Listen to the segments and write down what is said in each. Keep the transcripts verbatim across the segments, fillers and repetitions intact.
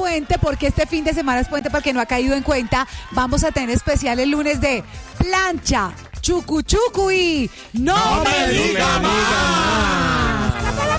puente, porque este fin de semana es puente porque no ha caído en cuenta, vamos a tener especial el lunes de plancha, chucu chucu y no, no me diga más.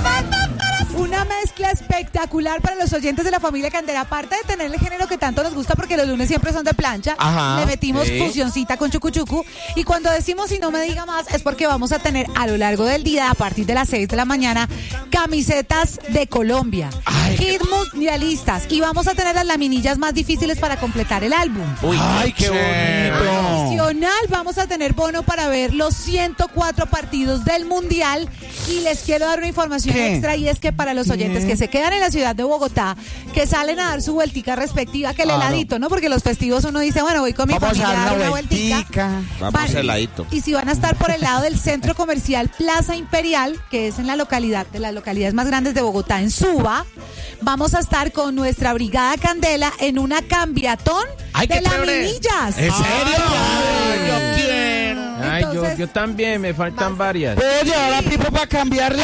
Una mezcla espectacular para los oyentes de la familia Candela. Aparte de tener el género que tanto nos gusta, porque los lunes siempre son de plancha, Ajá, le metimos sí. fusioncita con chucu chucu. Y cuando decimos y no me diga más, es porque vamos a tener a lo largo del día, a partir de las seis de la mañana, camisetas de Colombia, hit mundialistas. Y vamos a tener las laminillas más difíciles para completar el álbum. Uy, ¡ay, qué bonito! Adicional, vamos a tener bono para ver los ciento cuatro partidos del Mundial. Y les quiero dar una información ¿Qué? extra, y es que para los oyentes que se quedan en la ciudad de Bogotá, que salen a dar su vueltica respectiva, que el claro. heladito, ¿no? Porque los festivos uno dice, bueno, voy con mi Vamos familia a dar una vueltica. vueltica. Vamos heladito. Y si van a estar por el lado del centro comercial Plaza Imperial, que es en la localidad, de las localidades más grandes de Bogotá, en Suba, vamos a estar con nuestra Brigada Candela en una cambiatón Ay, de laminillas. ¿En serio? Ay, yo quiero. Ay, Entonces, yo, yo también, me faltan varias. ¿Puedo llevar a Pipo para cambiarla?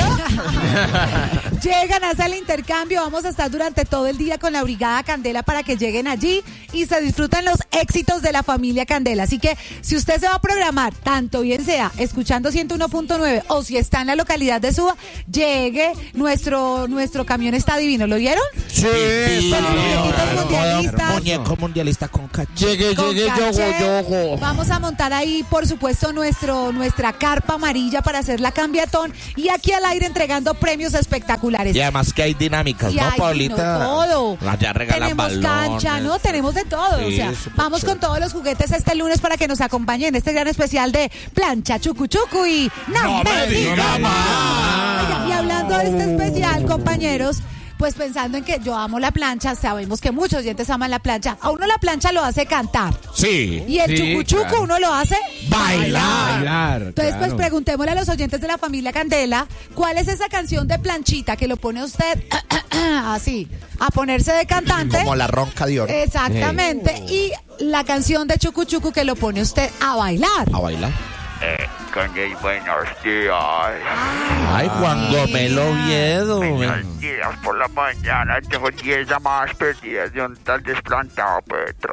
Llegan a hacer el intercambio, vamos a estar durante todo el día con la Brigada Candela para que lleguen allí y se disfruten los éxitos de la familia Candela. Así que si usted se va a programar, tanto bien sea escuchando ciento uno punto nueve o si está en la localidad de Suba, llegue, nuestro nuestro camión está divino, ¿lo vieron? Sí, sí con los muñequitos mundialistas. Muñeco mundialista con caché. Llegue, con llegue, caché. yogo, yogo. Vamos a montar ahí, por supuesto, nuestro nuestra carpa amarilla para hacer la cambiatón y aquí al aire entregando premios espectaculares. Y además que hay dinámicas, y ¿no, hay, Paulita? No, todo. Allá regalan tenemos balones. cancha, ¿no? Tenemos de todo. Sí, o sea, vamos chévere. con todos los juguetes este lunes para que nos acompañen en este gran especial de plancha, chucu chucu y no, no me diga más. Oiga, y hablando de este especial, compañeros, pues pensando en que yo amo la plancha, sabemos que muchos oyentes aman la plancha. A uno la plancha lo hace cantar. Sí. Y el Sí, chucu chucu claro. uno lo hace Bailar. Bailar, Entonces, claro. pues preguntémosle a los oyentes de la familia Candela, ¿cuál es esa canción de planchita que lo pone usted así, a ponerse de cantante? Como la ronca de oro. Exactamente. Y la canción de chucu chucu que lo pone usted a bailar. A bailar. Eh, con el buenos días. Ay, Juan Gomelo Oviedo. Buenos días por la mañana. Tengo diez llamadas perdidas de un tal desplantado Petro.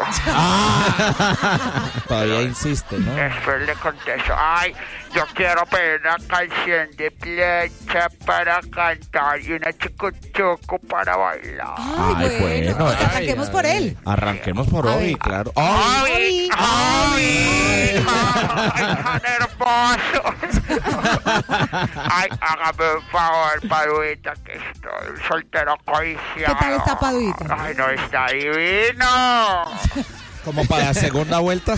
Ah, todavía insiste, ¿no? Después le contesto. Ay, yo quiero pedir una canción de plancha para cantar y una chucuchuco para bailar. Ay, Ay, bueno, bueno. pues arranquemos Ay, por ay, él. Arranquemos por A hoy, ver. claro. ¡Ay! ¡Ay! ¡Ay! ¡Ay, tan hermoso! Ay, hágame un favor, Paduita, que estoy soltero codiciado. ¿Qué tal está Paduita? Ay, no, está divino. Como para la segunda vuelta.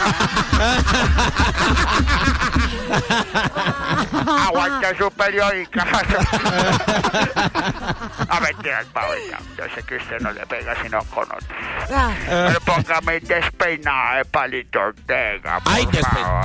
Aguanta su periódica. A ver, tira, Paduita. Yo sé que usted no le pega sino con otro. Ah. Pero póngame despeinada de Palito Ortega, por Ay, despeinada. favor.